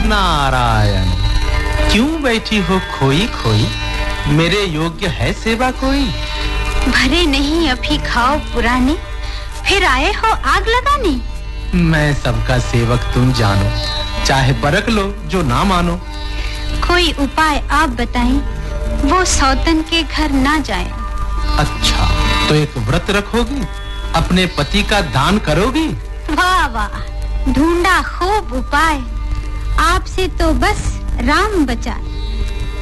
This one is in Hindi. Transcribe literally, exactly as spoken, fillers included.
नारायण, क्यों बैठी हो खोई खोई? मेरे योग्य है सेवा कोई? भरे नहीं अभी खाओ पुराने, फिर आए हो आग लगाने। मैं सबका सेवक तुम जानो, चाहे परख लो जो ना मानो। कोई उपाय आप बताएं, वो सौतन के घर ना जाए। अच्छा, तो एक व्रत रखोगी, अपने पति का दान करोगी? वाह वाह, ढूंढा खूब उपाय, आपसे तो बस राम बचाए।